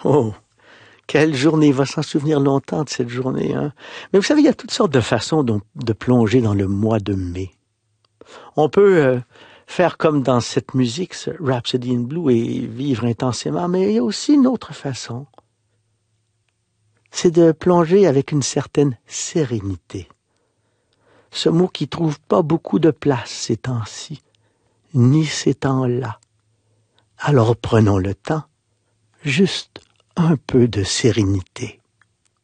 Oh, quelle journée! Il va s'en souvenir longtemps de cette journée, hein. Mais vous savez, il y a toutes sortes de façons de plonger dans le mois de mai. On peut faire comme dans cette musique, ce Rhapsody in Blue, et vivre intensément, mais il y a aussi une autre façon. C'est de plonger avec une certaine sérénité. Ce mot qui trouve pas beaucoup de place ces temps-ci, ni ces temps-là. Alors prenons le temps, juste un peu de sérénité.